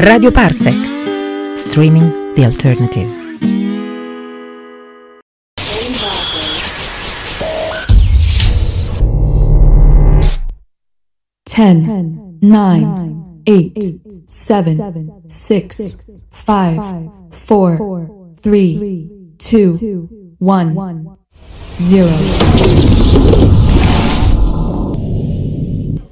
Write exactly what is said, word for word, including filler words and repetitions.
Radio Parsec, streaming the alternative. ten, nine, eight, seven, six, five, four, three, two, one, zero.